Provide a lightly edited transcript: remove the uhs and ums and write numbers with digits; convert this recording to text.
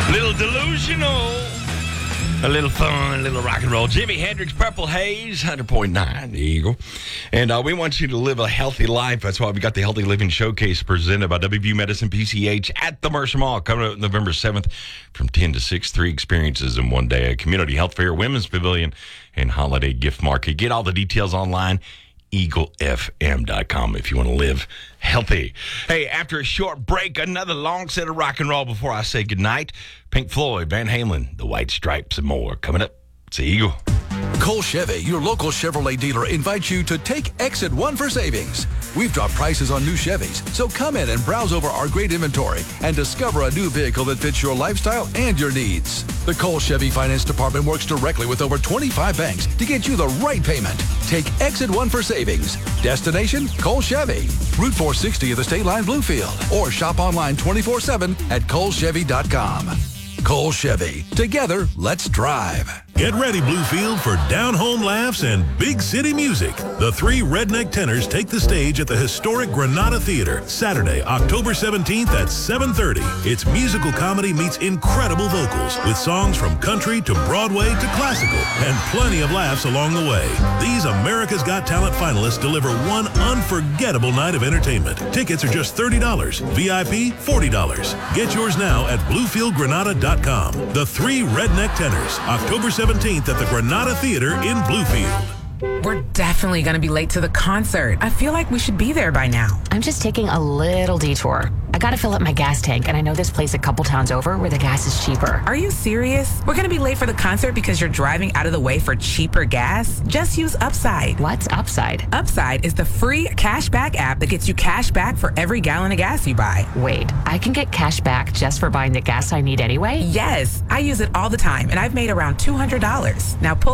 Little delusional. A little fun, a little rock and roll. Jimi Hendrix, Purple Haze, 100.9, the Eagle. And we want you to live a healthy life. That's why we got the Healthy Living Showcase presented by WVU Medicine PCH at the Mercer Mall coming up November 7th from 10 to 6. 3 experiences in one day. A community health fair, women's pavilion, and holiday gift market. Get all the details online. EagleFM.com if you want to live healthy. Hey, after a short break, another long set of rock and roll before I say goodnight. Pink Floyd, Van Halen, The White Stripes, and more. Coming up, it's the Eagle. Cole Chevy, your local Chevrolet dealer, invites you to take Exit 1 for savings. We've dropped prices on new Chevys, so come in and browse over our great inventory and discover a new vehicle that fits your lifestyle and your needs. The Cole Chevy Finance Department works directly with over 25 banks to get you the right payment. Take Exit 1 for savings. Destination, Cole Chevy. Route 460 of the State Line, Bluefield. Or shop online 24/7 at colechevy.com. Cole Chevy. Together, let's drive. Get ready, Bluefield, for down-home laughs and big city music. The 3 Redneck Tenors take the stage at the historic Granada Theater, Saturday, October 17th at 7:30. It's musical comedy meets incredible vocals with songs from country to Broadway to classical and plenty of laughs along the way. These America's Got Talent finalists deliver one unforgettable night of entertainment. Tickets are just $30. VIP, $40. Get yours now at BluefieldGranada.com. The 3 Redneck Tenors, October 17th at the Granada Theater in Bluefield. We're definitely going to be late to the concert. I feel like we should be there by now. I'm just taking a little detour. I got to fill up my gas tank, and I know this place a couple towns over where the gas is cheaper. Are you serious? We're going to be late for the concert because you're driving out of the way for cheaper gas? Just use Upside. What's Upside? Upside is the free cashback app that gets you cash back for every gallon of gas you buy. Wait, I can get cash back just for buying the gas I need anyway? Yes, I use it all the time, and I've made around $200. Now pull